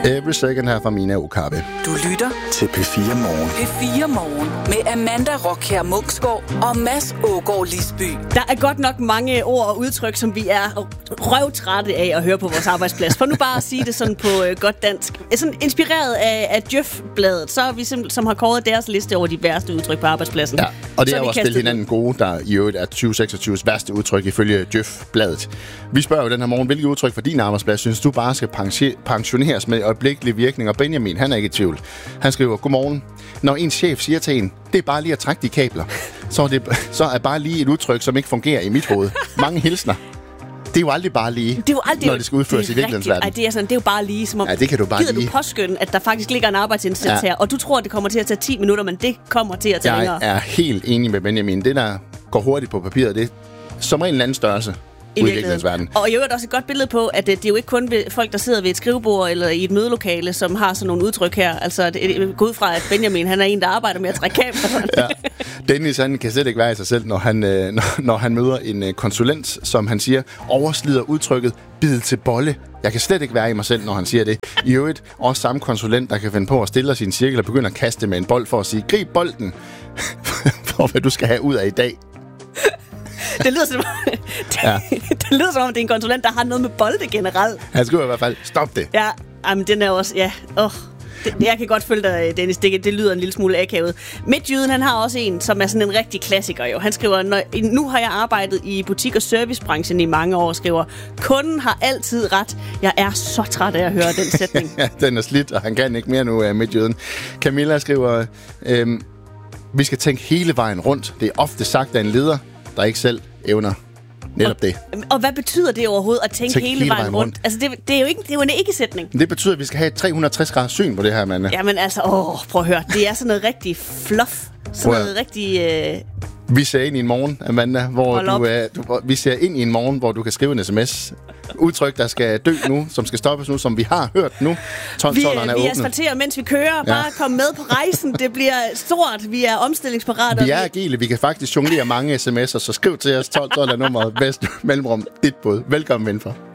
Every Second her fra Mina Okabe. Du lytter til P4 Morgen. P4 Morgen med Amanda Rockher Munksgaard og Mads Ågaard Lisby. Der er godt nok mange ord og udtryk, som vi er røvtrætte af at høre på vores arbejdsplads. For nu bare at sige det sådan på godt dansk. Sådan inspireret af Djøf-bladet, så er vi som har kåret deres liste over de værste udtryk på arbejdspladsen. Ja, og det er jo også spillet hinanden gode, der i øvrigt er 2026's værste udtryk ifølge Djøf-bladet. Vi spørger jo den her morgen, hvilke udtryk for din arbejdsplads synes du bare skal pensioneres med øjeblikkelig virkning? Og Benjamin, han er ikke i tvivl. Han skriver, godmorgen. Når en chef siger til en, det er bare lige at trække de kabler, så er bare lige et udtryk, som ikke fungerer i mit hoved. Mange hilsner. Det er jo aldrig bare lige, det er jo aldrig, når det skal udføres i virkelighedens verden. Det er sådan, det er jo bare lige, som om, ja, det kan du bare gider lige. Du påskynde, at der faktisk ligger en arbejdsindsats her, og du tror, at det kommer til at tage 10 minutter, men det kommer til at tage længere. Jeg er helt enig med Benjamin. Det, der går hurtigt på papiret, det er som en eller anden størrelse. I virkeligheden. Og jeg har også et godt billede på, at det er jo ikke kun folk, der sidder ved et skrivebord eller i et mødelokale, som har sådan nogle udtryk her. Altså, det går ud fra, at Benjamin, han er en, der arbejder med at trække kabler. Ja. Dennis, han kan slet ikke være i sig selv, når han møder en konsulent, som han siger, overslider udtrykket bid til bolle. Jeg kan slet ikke være i mig selv, når han siger det. I øvrigt også samme konsulent, der kan finde på at stille sin cirkel og begynde at kaste med en bold for at sige, grib bolden for hvad du skal have ud af i dag. Det lyder som om, det er en konsulent, der har noget med bolde generelt. Han skriver i hvert fald, stop det. Ja, men den er også, jeg kan godt følge dig, Dennis. Det lyder en lille smule akavet. Midtjyden, han har også en, som er sådan en rigtig klassiker jo. Han skriver, nu har jeg arbejdet i butik- og servicebranchen i mange år, skriver, kunden har altid ret. Jeg er så træt af at høre den sætning. Ja, den er slidt, og han kan ikke mere nu af Midtjyden. Camilla skriver, vi skal tænke hele vejen rundt. Det er ofte sagt af en leder, der ikke selv evner netop det. Og hvad betyder det overhovedet at tænke hele vejen rundt? Altså, det er jo en ikke-sætning. Det betyder, at vi skal have et 360 graders syn på det her, Amanda. Jamen altså, prøv at høre. Det er sådan noget rigtig fluff. Sådan noget rigtig... Vi ser ind i en morgen, Amanda, vi ser ind i en morgen, hvor du kan skrive en sms. Udtryk, der skal dø nu, som skal stoppes nu, som vi har hørt nu. Vi asfalterer, mens vi kører. Bare kom med på rejsen. Det bliver stort. Vi er omstillingsparate. Vi er agile. Vi kan faktisk jonglere mange sms'er, så skriv til os 12 nummeret bedst mellemrum dit bud. Velkommen indenfor.